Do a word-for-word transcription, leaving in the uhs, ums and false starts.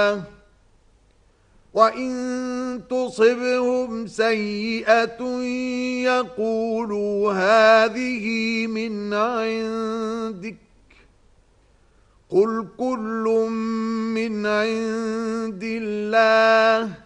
الله وإن تصبهم سيئة يقولوا هذه من عندك قل كل من عند الله